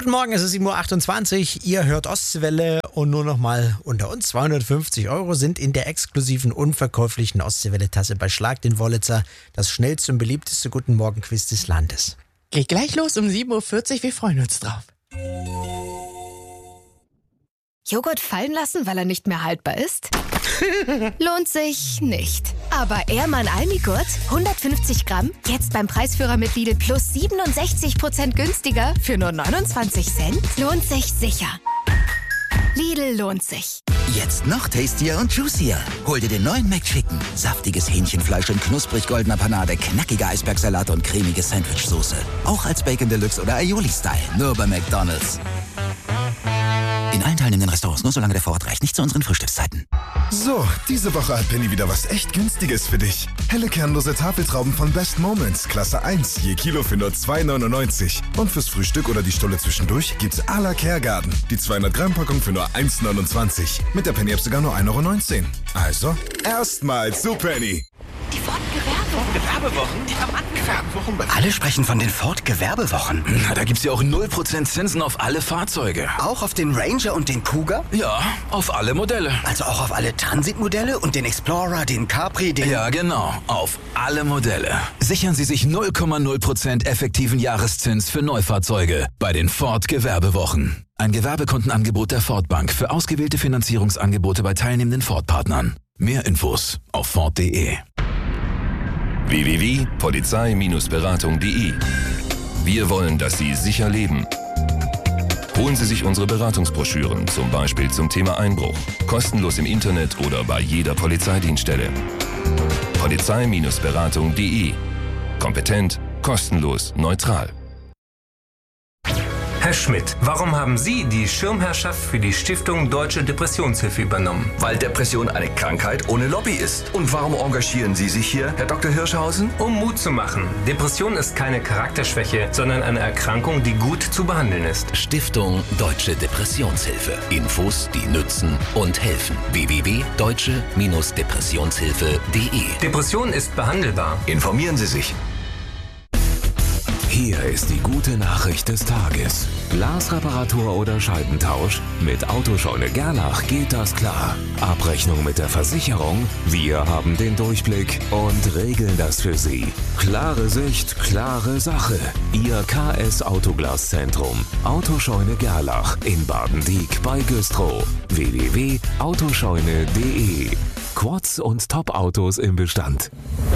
Guten Morgen, es ist 7.28 Uhr. Ihr hört Ostseewelle und nur noch mal unter uns. 250 € sind in der exklusiven, unverkäuflichen Ostseewelle-Tasse bei Schlag den Wollitzer das schnellste und beliebteste Guten Morgen-Quiz des Landes. Geht gleich los um 7.40 Uhr. Wir freuen uns drauf. Joghurt fallen lassen, weil er nicht mehr haltbar ist? Lohnt sich nicht. Aber Ehrmann Almigurt, 150 Gramm, jetzt beim Preisführer mit Lidl plus 67% günstiger für nur 29 Cent? Lohnt sich sicher. Lidl lohnt sich. Jetzt noch tastier und juicier. Hol dir den neuen McChicken. Saftiges Hähnchenfleisch in knusprig goldener Panade, knackiger Eisbergsalat und cremige Sandwichsoße. Auch als Bacon Deluxe oder Aioli-Style. Nur bei McDonald's. In allen teilnehmenden Restaurants, nur solange der Vorrat reicht, nicht zu unseren Frühstückszeiten. So, diese Woche hat Penny wieder was echt Günstiges für dich. Helle kernlose Tafeltrauben von Best Moments, Klasse 1, je Kilo für nur 2,99. Und fürs Frühstück oder die Stulle zwischendurch gibt's à la Kergarten. Die 200 Gramm Packung für nur 1,29. Mit der Penny-App sogar nur 1,19 €. Also, erstmal zu Penny. Die Ford-Gewerbewochen. Die haben angefangen. Alle sprechen von den Ford-Gewerbewochen. Na, da gibt's ja auch 0% Zinsen auf alle Fahrzeuge. Auch auf den Ranger und den Cougar? Ja, auf alle Modelle. Also auch auf alle Transit-Modelle und den Explorer, den Capri, den... Ja, genau. Auf alle Modelle. Sichern Sie sich 0,0% effektiven Jahreszins für Neufahrzeuge bei den Ford-Gewerbewochen. Ein Gewerbekontenangebot der Ford Bank für ausgewählte Finanzierungsangebote bei teilnehmenden Ford-Partnern. Mehr Infos auf Ford.de. www.polizei-beratung.de. Wir wollen, dass Sie sicher leben. Holen Sie sich unsere Beratungsbroschüren, zum Beispiel zum Thema Einbruch. Kostenlos im Internet oder bei jeder Polizeidienststelle. Polizei-beratung.de. Kompetent, kostenlos, neutral. Herr Schmidt, warum haben Sie die Schirmherrschaft für die Stiftung Deutsche Depressionshilfe übernommen? Weil Depression eine Krankheit ohne Lobby ist. Und warum engagieren Sie sich hier, Herr Dr. Hirschhausen? Um Mut zu machen. Depression ist keine Charakterschwäche, sondern eine Erkrankung, die gut zu behandeln ist. Stiftung Deutsche Depressionshilfe. Infos, die nützen und helfen. www.deutsche-depressionshilfe.de. Depression ist behandelbar. Informieren Sie sich. Hier ist die gute Nachricht des Tages. Glasreparatur oder Scheibentausch? Mit Autoscheune Gerlach geht das klar. Abrechnung mit der Versicherung? Wir haben den Durchblick und regeln das für Sie. Klare Sicht, klare Sache. Ihr KS Autoglaszentrum. Autoscheune Gerlach in Baden-Dieck bei Güstrow. www.autoscheune.de. Quads und Top-Autos im Bestand.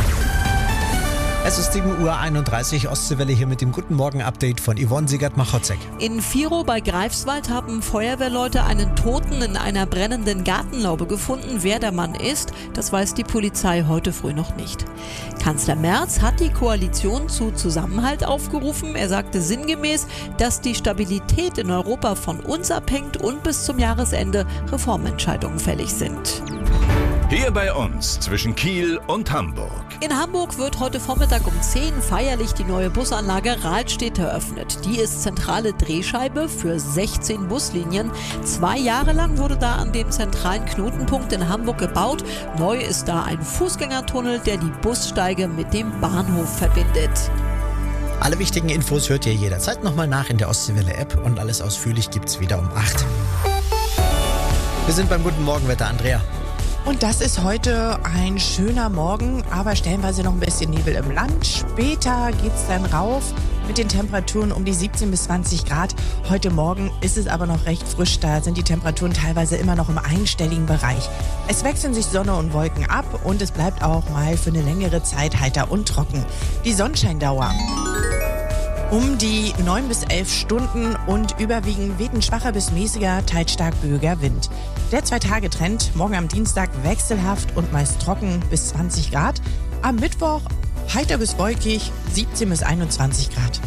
Es ist 7.31 Uhr, Ostseewelle hier mit dem Guten Morgen-Update von Yvonne Siegert-Machotzek. In Virow bei Greifswald haben Feuerwehrleute einen Toten in einer brennenden Gartenlaube gefunden. Wer der Mann ist, das weiß die Polizei heute früh noch nicht. Kanzler Merz hat die Koalition zu Zusammenhalt aufgerufen. Er sagte sinngemäß, dass die Stabilität in Europa von uns abhängt und bis zum Jahresende Reformentscheidungen fällig sind. Hier bei uns zwischen Kiel und Hamburg. In Hamburg wird heute Vormittag um 10 feierlich die neue Busanlage Rahlstedt eröffnet. Die ist zentrale Drehscheibe für 16 Buslinien. 2 Jahre lang wurde da an dem zentralen Knotenpunkt in Hamburg gebaut. Neu ist da ein Fußgängertunnel, der die Bussteige mit dem Bahnhof verbindet. Alle wichtigen Infos hört ihr jederzeit nochmal nach in der Ostseewelle-App und alles ausführlich gibt's wieder um 8. Wir sind beim Guten Morgenwetter, Andrea. Und das ist heute ein schöner Morgen, aber stellenweise noch ein bisschen Nebel im Land. Später geht's dann rauf mit den Temperaturen um die 17 bis 20 Grad. Heute Morgen ist es aber noch recht frisch, da sind die Temperaturen teilweise immer noch im einstelligen Bereich. Es wechseln sich Sonne und Wolken ab und es bleibt auch mal für eine längere Zeit heiter und trocken. Die Sonnenscheindauer um die 9 bis 11 Stunden und überwiegend weht ein schwacher bis mäßiger, teils stark böiger Wind. Der 2-Tage-Trend, morgen am Dienstag wechselhaft und meist trocken bis 20 Grad. Am Mittwoch heiter bis wolkig, 17 bis 21 Grad.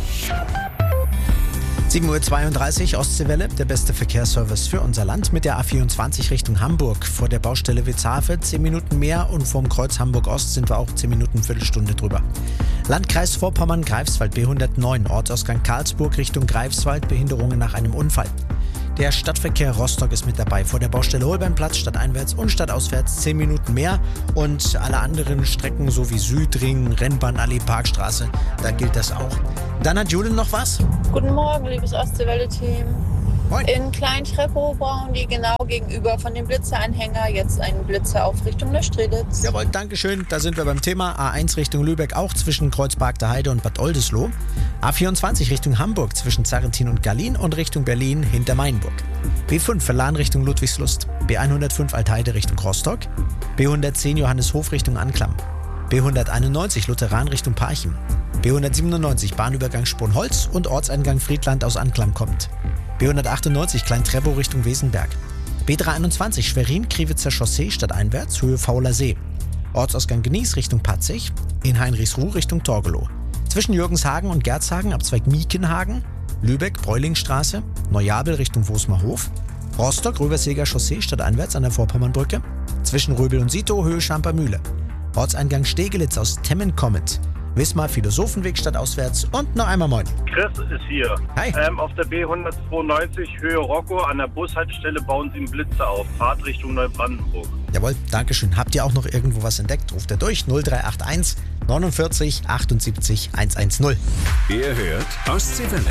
7.32 Uhr, Ostseewelle, der beste Verkehrsservice für unser Land mit der A24 Richtung Hamburg. Vor der Baustelle Witzhafe 10 Minuten mehr und vorm Kreuz Hamburg-Ost sind wir auch 10 Minuten, Viertelstunde drüber. Landkreis Vorpommern, Greifswald B109, Ortsausgang Karlsburg Richtung Greifswald, Behinderungen nach einem Unfall. Der Stadtverkehr Rostock ist mit dabei. Vor der Baustelle Holbeinplatz stadteinwärts und stadtauswärts 10 Minuten mehr. Und alle anderen Strecken, so wie Südring, Rennbahnallee, Parkstraße, da gilt das auch. Dann hat Julian noch was. Guten Morgen, liebes Ostseewelle-Team. Moin. In Klein-Treppow bauen die genau gegenüber von dem Blitzeranhänger jetzt einen Blitzer auf Richtung Neustrelitz. Jawohl, Dankeschön. Da sind wir beim Thema. A1 Richtung Lübeck, auch zwischen Kreuzberg der Heide und Bad Oldesloe. A24 Richtung Hamburg zwischen Zarrentin und Gallien und Richtung Berlin hinter Mainburg. B5 Verlan Richtung Ludwigslust. B105 Altheide Richtung Rostock. B110 Johanneshof Richtung Anklam. B191 Lutheran Richtung Parchim. B197 Bahnübergang Sponholz und Ortseingang Friedland aus Anklam kommt. B198 Klein-Treppow Richtung Wesenberg. B321 Schwerin-Kriwitzer Chaussee stadteinwärts, Höhe Fauler See. Ortsausgang Genieß Richtung Patzig. In Heinrichsruh Richtung Torgelow. Zwischen Jürgenshagen und Gerzhagen Abzweig Miekenhagen. Lübeck Bräulingstraße. Neujabel Richtung Wosmerhof. Rostock Röverseger Chaussee stadteinwärts an der Vorpommernbrücke. Zwischen Röbel und Sito Höhe Schampermühle. Ortseingang Stegelitz aus Temmen kommend. Wismar Philosophenweg stadtauswärts und noch einmal moin. Chris ist hier. Hi. Auf der B192 Höhe Rocco an der Bushaltestelle bauen sie einen Blitzer auf. Fahrt Richtung Neubrandenburg. Jawohl, Dankeschön. Habt ihr auch noch irgendwo was entdeckt? Ruft ihr durch 0381 49 78 110. Ihr hört Ostseewelle.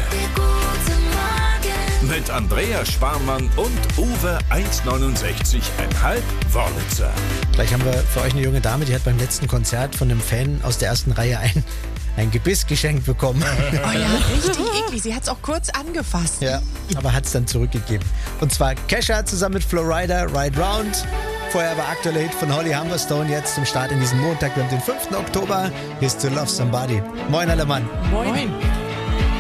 Mit Andrea Sparmann und Uwe 1,69,5 Wörlitzer. Gleich haben wir für euch eine junge Dame, die hat beim letzten Konzert von einem Fan aus der ersten Reihe ein Gebiss geschenkt bekommen. Oh ja, richtig eklig. Sie hat es auch kurz angefasst. Ja, aber hat es dann zurückgegeben. Und zwar Kesha zusammen mit Florida, Ride Round. Vorher war aktueller Hit von Holly Humberstone, jetzt zum Start in diesen Montag. Wir haben den 5. Oktober. Here's to Love Somebody. Moin, alle Mann. Moin.